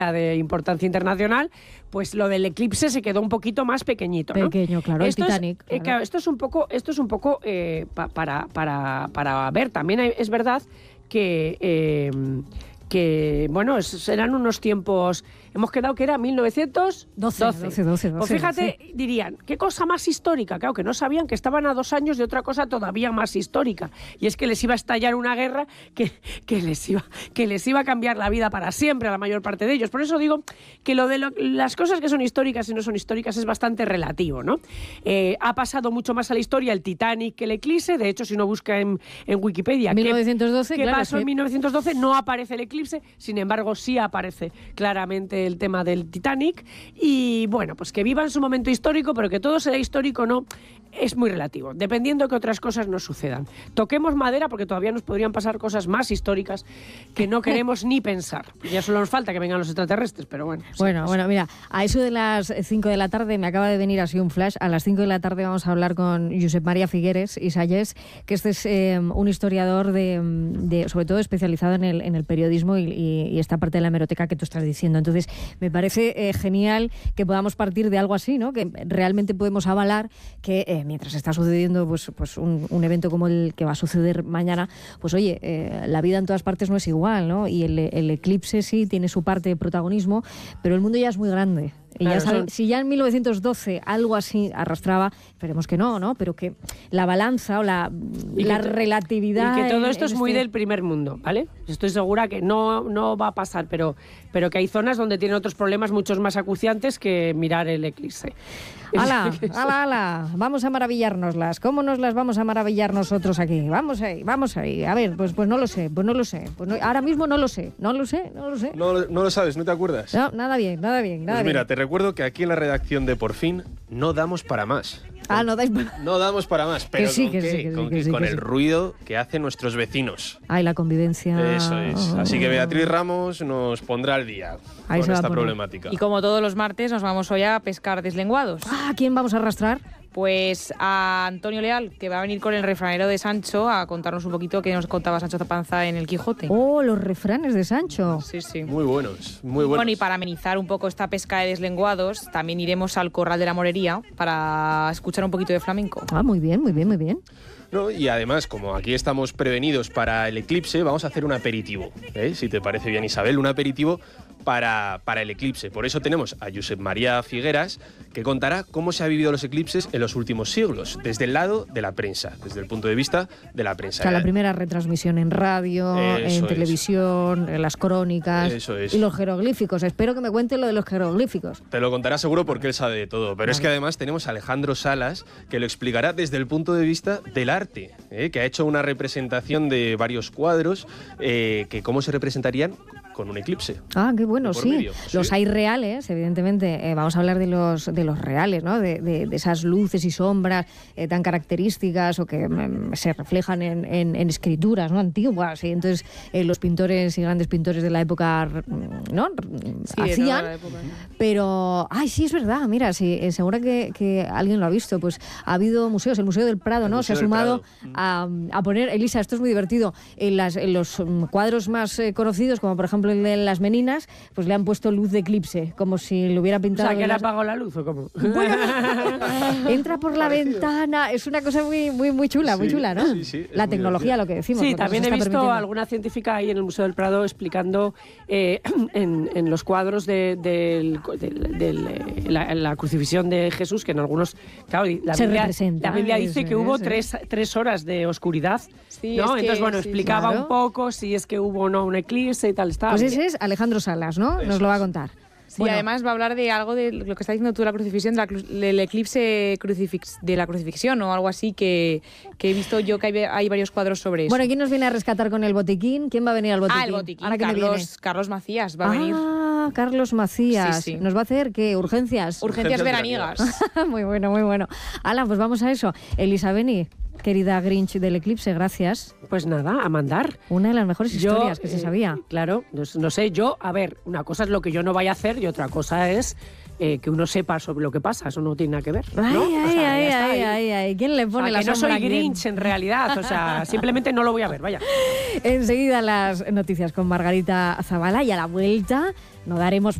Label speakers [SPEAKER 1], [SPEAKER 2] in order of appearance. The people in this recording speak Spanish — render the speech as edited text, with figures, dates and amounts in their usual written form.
[SPEAKER 1] de importancia internacional, pues lo del eclipse se quedó un poquito más pequeñito, ¿no?
[SPEAKER 2] Pequeño, claro,
[SPEAKER 1] esto
[SPEAKER 2] el Titanic.
[SPEAKER 1] Claro, esto es un poco para ver. También es verdad que bueno, eran unos tiempos. Hemos quedado que era 1912.
[SPEAKER 2] 12.
[SPEAKER 1] Pues fíjate, sí. Dirían, ¿qué cosa más histórica? Claro, que no sabían que estaban a 2 años de otra cosa todavía más histórica. Y es que les iba a estallar una guerra que les iba a cambiar la vida para siempre a la mayor parte de ellos. Por eso digo que las cosas que son históricas y no son históricas es bastante relativo, ¿no? Ha pasado mucho más a la historia el Titanic que el eclipse. De hecho, si uno busca en Wikipedia
[SPEAKER 2] 1912,
[SPEAKER 1] ¿qué pasó en 1912? No aparece el eclipse, sin embargo, sí aparece claramente el tema del Titanic. Y bueno, pues que viva en su momento histórico, pero que todo sea histórico no, es muy relativo, dependiendo de que otras cosas nos sucedan. Toquemos madera porque todavía nos podrían pasar cosas más históricas que no queremos ni pensar. Ya solo nos falta que vengan los extraterrestres, pero bueno.
[SPEAKER 2] Bueno, mira, a eso de las 5 de la tarde me acaba de venir así un flash. A las 5 de la tarde vamos a hablar con Josep María Figueres y Salles, que este es un historiador sobre todo especializado en el periodismo y esta parte de la hemeroteca que tú estás diciendo. Entonces, me parece genial que podamos partir de algo así, ¿no? Que realmente podemos avalar que mientras está sucediendo pues un evento como el que va a suceder mañana, pues oye, la vida en todas partes no es igual, ¿no? Y el eclipse sí tiene su parte de protagonismo, pero el mundo ya es muy grande. Y claro, si ya en 1912 algo así arrastraba, esperemos que no, pero que la balanza o la relatividad...
[SPEAKER 1] Y que todo esto es muy del primer mundo, ¿vale? Estoy segura que no va a pasar, pero que hay zonas donde tienen otros problemas muchos más acuciantes que mirar el eclipse.
[SPEAKER 2] ¡Hala! Vamos a maravillárnoslas. ¿Cómo nos las vamos a maravillar nosotros aquí? Vamos ahí. A ver, pues no lo sé. Ahora mismo no lo sé. No
[SPEAKER 3] lo sabes, ¿no te acuerdas?
[SPEAKER 2] No, nada bien.
[SPEAKER 3] Pues mira, te recuerdo que aquí en la redacción de Por Fin no damos para más.
[SPEAKER 2] No dais para...
[SPEAKER 3] No damos para más, pero con el ruido que hacen nuestros vecinos.
[SPEAKER 2] La convivencia.
[SPEAKER 3] Eso es. Así que Beatriz Ramos nos pondrá al día con esta problemática.
[SPEAKER 4] Y como todos los martes nos vamos hoy a pescar deslenguados.
[SPEAKER 2] ¿A quién vamos a arrastrar?
[SPEAKER 4] Pues a Antonio Leal, que va a venir con el refranero de Sancho a contarnos un poquito qué nos contaba Sancho Panza en el Quijote.
[SPEAKER 2] ¡Oh, los refranes de Sancho!
[SPEAKER 4] Sí.
[SPEAKER 3] Muy buenos.
[SPEAKER 4] Bueno, y para amenizar un poco esta pesca de deslenguados, también iremos al Corral de la Morería para escuchar un poquito de flamenco.
[SPEAKER 2] Muy bien.
[SPEAKER 3] No, y además, como aquí estamos prevenidos para el eclipse, vamos a hacer un aperitivo, si te parece bien, Isabel, un aperitivo para el eclipse. Por eso tenemos a Josep María Figueras, que contará cómo se han vivido los eclipses en los últimos siglos, desde el lado de la prensa, desde el punto de vista de la prensa.
[SPEAKER 2] O sea, la primera retransmisión en radio, en televisión, en las crónicas.
[SPEAKER 3] Eso es.
[SPEAKER 2] Y los jeroglíficos. Espero que me cuente lo de los jeroglíficos.
[SPEAKER 3] Te lo contará seguro porque él sabe de todo. Pero es que además tenemos a Alejandro Salas, que lo explicará desde el punto de vista del arte, que ha hecho una representación de varios cuadros, que cómo se representarían con un eclipse.
[SPEAKER 2] Qué bueno, sí. Medio, los hay reales, evidentemente. Vamos a hablar de los reales, ¿no? De esas luces y sombras tan características o que se reflejan en escrituras, ¿no? Antiguas. Y entonces los pintores y grandes pintores de la época, ¿no?
[SPEAKER 4] Sí,
[SPEAKER 2] hacían.
[SPEAKER 4] La época, ¿no?
[SPEAKER 2] Pero, sí, es verdad. Mira, sí, seguro que alguien lo ha visto. Pues ha habido museos, el Museo del Prado, ¿no? Se ha sumado a poner, Elisa, esto es muy divertido, en los cuadros más conocidos, como por ejemplo el de las Meninas, pues le han puesto luz de eclipse, como si lo hubiera pintado.
[SPEAKER 1] O sea, que le apagó la luz, ¿o cómo?
[SPEAKER 2] Bueno, entra por la ventana, es una cosa muy chula, ¿no?
[SPEAKER 3] Sí,
[SPEAKER 2] la tecnología, lo que decimos.
[SPEAKER 1] Sí, también he visto alguna científica ahí en el Museo del Prado explicando en los cuadros de la crucifixión de Jesús, que en algunos, claro, la Biblia dice que hubo 3 horas de oscuridad,
[SPEAKER 4] sí,
[SPEAKER 1] ¿no?
[SPEAKER 4] Es
[SPEAKER 1] entonces,
[SPEAKER 4] que,
[SPEAKER 1] bueno, explicaba
[SPEAKER 2] claro.
[SPEAKER 1] Un poco si es que hubo o no un eclipse y tal. Estaba
[SPEAKER 2] pues
[SPEAKER 1] bien.
[SPEAKER 2] ese es Alejandro Salas, ¿no? Nos lo va a contar.
[SPEAKER 4] Sí,
[SPEAKER 2] bueno.
[SPEAKER 4] Además va a hablar de algo de lo que está diciendo tú, la crucifixión, del eclipse de la crucifixión o algo así, que he visto yo que hay varios cuadros sobre eso.
[SPEAKER 2] Bueno, ¿quién nos viene a rescatar con el botiquín? ¿Quién va a venir al botiquín?
[SPEAKER 4] El botiquín,
[SPEAKER 2] ¿Ahora
[SPEAKER 4] Carlos Macías va a venir.
[SPEAKER 2] Carlos Macías.
[SPEAKER 4] Sí.
[SPEAKER 2] ¿Nos va a hacer qué? ¿Urgencias?
[SPEAKER 4] Urgencias veraniegas.
[SPEAKER 2] Muy bueno. Ala, pues vamos a eso. Elisa Beni, querida Grinch del eclipse, gracias.
[SPEAKER 1] Pues nada, a mandar.
[SPEAKER 2] Una de las mejores historias que se sabía.
[SPEAKER 1] Claro, no sé, a ver, una cosa es lo que yo no vaya a hacer y otra cosa es que uno sepa sobre lo que pasa, eso no tiene nada que ver, ¿no?
[SPEAKER 2] Ay. ¿Quién le pone la
[SPEAKER 1] que no
[SPEAKER 2] sombra
[SPEAKER 1] soy Grinch en realidad, o sea, simplemente no lo voy a ver, vaya.
[SPEAKER 2] Enseguida las noticias con Margarita Zavala y a la vuelta no daremos